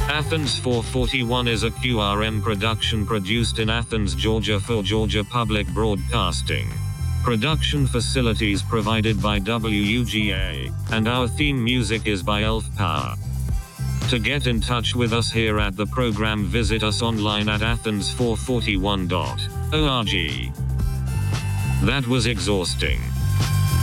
Athens 441 is a QRM production produced in Athens, Georgia for Georgia Public Broadcasting. Production facilities provided by WUGA, and our theme music is by Elf Power. To get in touch with us here at the program, visit us online at athens441.org. That was exhausting.